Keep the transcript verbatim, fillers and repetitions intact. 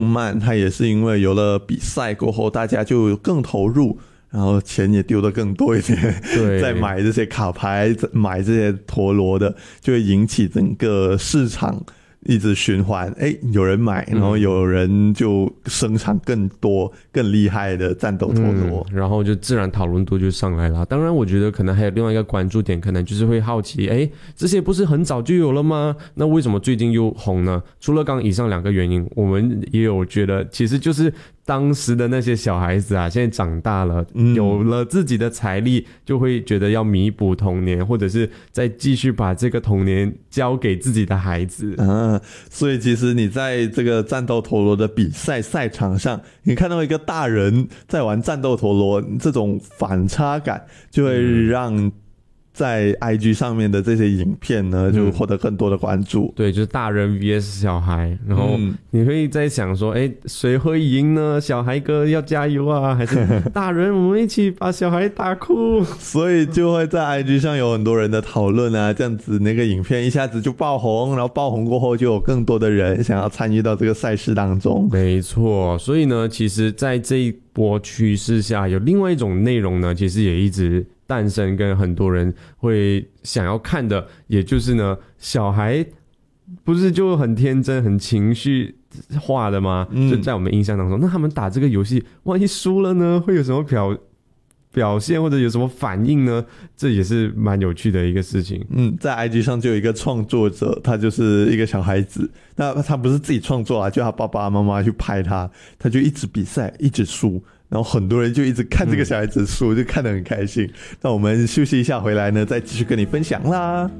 漫它也是因为有了比赛过后，大家就更投入，然后钱也丢得更多一点， 对， 再买这些卡牌，买这些陀螺的，就会引起整个市场一直循环，哎，有人买，然后有人就生产更多更厉害的战斗陀螺、 嗯，然后就自然讨论度就上来了。当然我觉得可能还有另外一个关注点，可能就是会好奇，哎，这些不是很早就有了吗？那为什么最近又红呢？除了刚刚以上两个原因，我们也有觉得其实就是当时的那些小孩子啊，现在长大了、嗯、有了自己的财力，就会觉得要弥补童年，或者是再继续把这个童年交给自己的孩子、 啊、所以其实你在这个战斗陀螺的比赛赛场上，你看到一个大人在玩战斗陀螺，这种反差感就会让在 I G 上面的这些影片呢，就获得更多的关注、嗯、 对，就是大人 V S 小孩，然后你会在想说，哎，谁会赢呢？小孩哥要加油啊，还是大人我们一起把小孩打哭？ 所以就会在 I G 上有很多人的讨论啊，这样子那个影片一下子就爆红，然后爆红过后就有更多的人想要参与到这个赛事当中。 没错，所以呢，其实在这一波趋势下，有另外一种内容呢，其实也一直诞生，跟很多人会想要看的，也就是呢，小孩不是就很天真、很情绪化的吗？嗯、就在我们印象当中，那他们打这个游戏，万一输了呢，会有什么表表现或者有什么反应呢？这也是蛮有趣的一个事情。 嗯，在 I G 上就有一个创作者，他就是一个小孩子，那他不是自己创作啊，就他爸爸妈妈去拍他，他就一直比赛，一直输。然后很多人就一直看这个小孩子输、嗯、就看得很开心。那我们休息一下回来呢，再继续跟你分享啦。